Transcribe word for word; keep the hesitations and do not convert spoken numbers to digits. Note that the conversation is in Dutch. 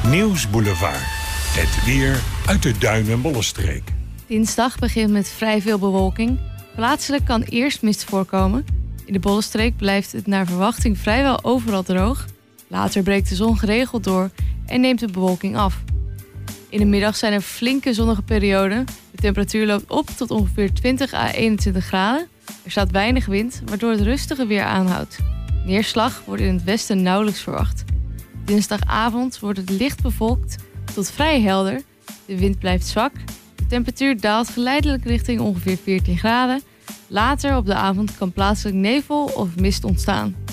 Nieuwsboulevard. Het weer uit de Duin- en Bollenstreek. Dinsdag begint met vrij veel bewolking. Plaatselijk kan eerst mist voorkomen. In de Bollenstreek blijft het naar verwachting vrijwel overal droog. Later breekt de zon geregeld door en neemt de bewolking af. In de middag zijn er flinke zonnige perioden. De temperatuur loopt op tot ongeveer twintig à eenentwintig graden. Er staat weinig wind, waardoor het rustige weer aanhoudt. Neerslag wordt in het westen nauwelijks verwacht. Dinsdagavond wordt het licht bewolkt tot vrij helder. De wind blijft zwak. De temperatuur daalt geleidelijk richting ongeveer veertien graden. Later op de avond kan plaatselijk nevel of mist ontstaan.